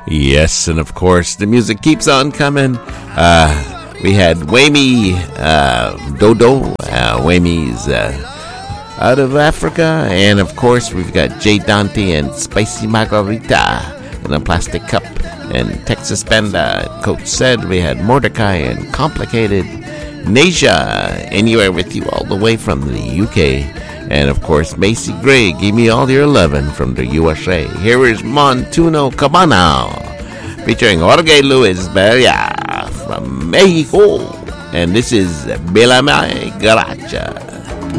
Yes, and of course, the music keeps on coming. We had Whammy Dodo. Whammy's out of Africa. And of course, we've got Jay Dante and Spicy Margarita in a plastic cup. And Texas Banda, Coach said. We had Mordecai and Complicated. Nasia, Anywhere With You, all the way from the UK. And of course, Macy Gray, Give Me All Your Lovin' from the USA. Here is Montuno Cabana, featuring Jorge Luis Beria from Mexico. And this is Belame Garacha.